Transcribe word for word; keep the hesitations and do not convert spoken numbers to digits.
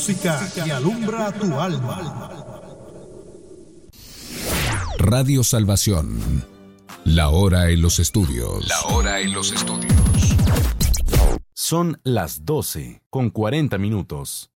música que alumbra tu alma. Radio Salvación. La hora en los estudios. La hora en los estudios. Son las doce con cuarenta minutos.